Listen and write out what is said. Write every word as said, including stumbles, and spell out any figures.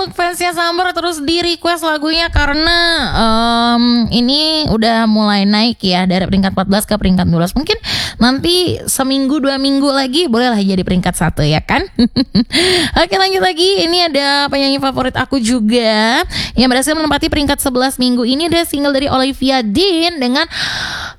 untuk fansnya Samber terus di request lagunya karena um, ini udah mulai naik ya dari peringkat empat belas ke peringkat dua belas. Mungkin nanti seminggu dua minggu lagi bolehlah jadi peringkat satu ya kan. Oke, lanjut lagi. Ini ada penyanyi favorit aku juga yang berhasil menempati peringkat sebelas minggu ini. Ada single dari Olivia Dean dengan